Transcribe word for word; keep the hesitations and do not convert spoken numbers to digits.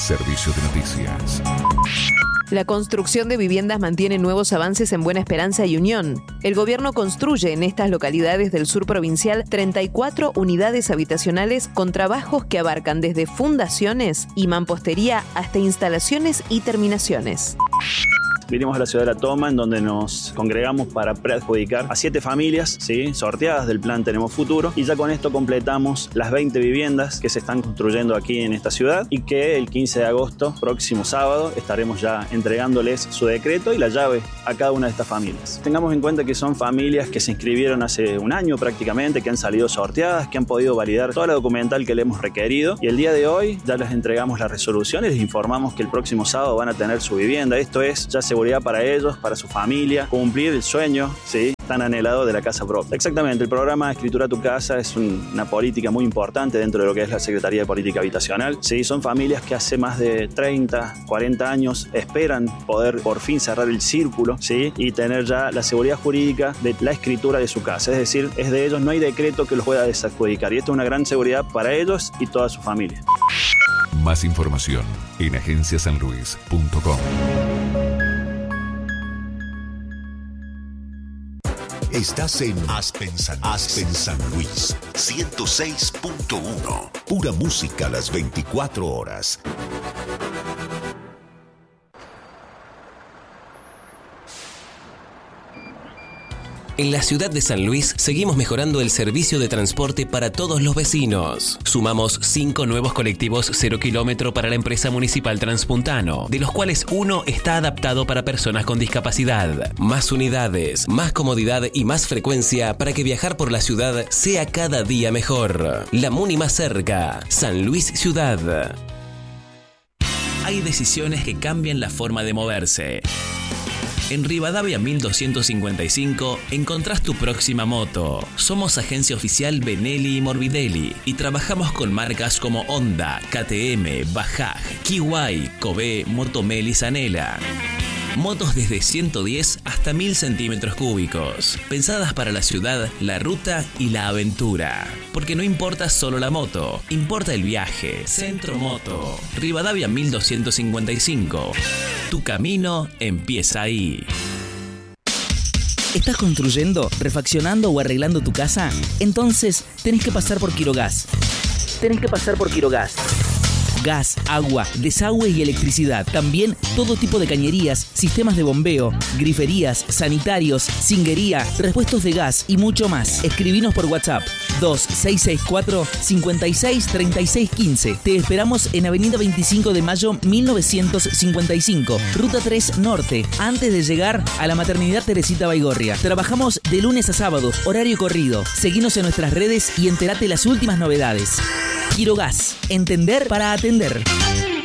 Servicio de Noticias. La construcción de viviendas mantiene nuevos avances en Buena Esperanza y Unión. El gobierno construye en estas localidades del sur provincial treinta y cuatro unidades habitacionales con trabajos que abarcan desde fundaciones y mampostería hasta instalaciones y terminaciones. Vinimos a la ciudad de La Toma, en donde nos congregamos para preadjudicar a siete familias, ¿sí?, sorteadas del plan Tenemos Futuro, y ya con esto completamos las veinte viviendas que se están construyendo aquí en esta ciudad y que el quince de agosto, próximo sábado, estaremos ya entregándoles su decreto y la llave a cada una de estas familias. Tengamos en cuenta que son familias que se inscribieron hace un año prácticamente, que han salido sorteadas, que han podido validar toda la documental que le hemos requerido, y el día de hoy ya les entregamos las resoluciones y les informamos que el próximo sábado van a tener su vivienda. Esto es ya seguridad para ellos, para su familia, cumplir el sueño, ¿sí?, tan anhelado de la casa propia. Exactamente, el programa Escritura tu Casa es un, una política muy importante dentro de lo que es la Secretaría de Política Habitacional. Sí, son familias que hace más de treinta, cuarenta años esperan poder por fin cerrar el círculo, ¿sí?, y tener ya la seguridad jurídica de la escritura de su casa. Es decir, es de ellos, no hay decreto que los pueda desadjudicar. Y esto es una gran seguridad para ellos y toda su familia. Más información en agencia san luis punto com. Estás en Aspen San, Aspen San Luis, ciento seis punto uno. Pura música a las veinticuatro horas. En la ciudad de San Luis seguimos mejorando el servicio de transporte para todos los vecinos. Sumamos cinco nuevos colectivos cero kilómetro para la empresa municipal Transpuntano, de los cuales uno está adaptado para personas con discapacidad. Más unidades, más comodidad y más frecuencia para que viajar por la ciudad sea cada día mejor. La Muni más cerca, San Luis Ciudad. Hay decisiones que cambian la forma de moverse. En Rivadavia mil doscientos cincuenta y cinco encontrás tu próxima moto. Somos agencia oficial Benelli y Morbidelli y trabajamos con marcas como Honda, K T M, Bajaj, Kiwai, Kobe, Motomel y Zanela. Motos desde ciento diez hasta mil centímetros cúbicos, pensadas para la ciudad, la ruta y la aventura. Porque no importa solo la moto, importa el viaje. Centro Moto, Rivadavia mil doscientos cincuenta y cinco. Tu camino empieza ahí. ¿Estás construyendo, refaccionando o arreglando tu casa? Entonces tenés que pasar por Quirogas. Tenés que pasar por Quirogas. Gas, agua, desagüe y electricidad. También todo tipo de cañerías, sistemas de bombeo, griferías, sanitarios, cinguería, repuestos de gas y mucho más. Escribinos por WhatsApp dos seis seis cuatro, cinco seis, tres seis uno cinco. Te esperamos en Avenida veinticinco de mayo mil novecientos cincuenta y cinco, Ruta tres Norte, antes de llegar a la Maternidad Teresita Baigorria. Trabajamos de lunes a sábado, horario corrido. Seguinos en nuestras redes y entérate las últimas novedades. Quirogas, entender para atender.